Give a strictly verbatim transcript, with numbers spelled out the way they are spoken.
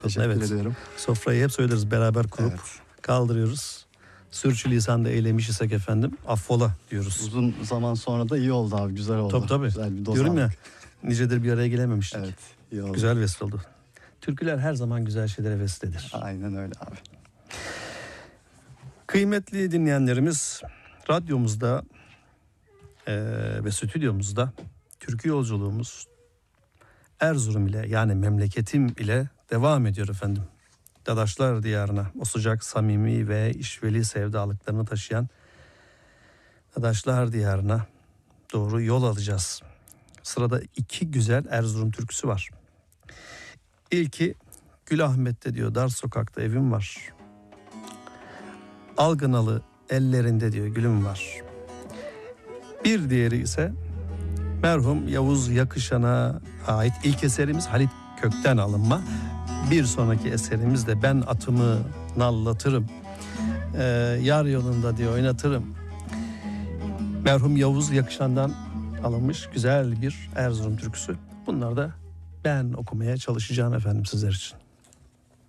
Teşekkür evet. ediyorum. Sofrayı hep söyleriz beraber kurup Evet. kaldırıyoruz. Sürçülisan da eylemiş isek efendim affola diyoruz. Uzun zaman sonra da iyi oldu abi, güzel oldu. Tabii tabii. Güzel bir doz Diyorum ya, aldık. nicedir bir araya gelememiştik. Evet, iyi oldu. Güzel vesile oldu. Türküler her zaman güzel şeylere vesiledir. Aynen öyle abi. Kıymetli dinleyenlerimiz, radyomuzda e, ve stüdyomuzda türkü yolculuğumuz Erzurum ile, yani memleketim ile devam ediyor efendim. Dadaşlar diyarına, o sıcak, samimi ve işveli sevdalıklarını taşıyan Dadaşlar diyarına doğru yol alacağız. Sırada iki güzel Erzurum türküsü var. İlki Gülahmet'te diyor, dar sokakta evim var. Algınalı ellerinde diyor gülüm var. Bir diğeri ise merhum Yavuz Yakışan'a ait ilk eserimiz Halit Kök'ten alınma. Bir sonraki eserimiz de ben atımı nallatırım. Ee, yar yolunda diye oynatırım. Merhum Yavuz Yakışan'dan alınmış güzel bir Erzurum türküsü. Bunlar da ben okumaya çalışacağım efendim sizler için.